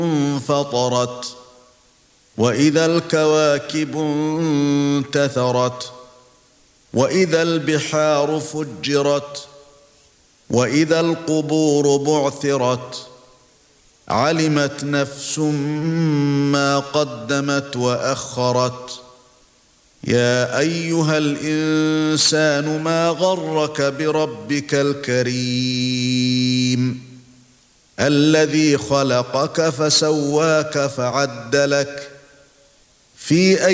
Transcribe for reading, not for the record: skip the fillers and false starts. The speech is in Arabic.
انفطرت وإذا الكواكب انتثرت وإذا البحار فجرت وإذا القبور بعثرت علمت نفس ما قدمت وأخرت يا أيها الإنسان ما غرك بربك الكريم الذي خلقك فسواك فعدلك في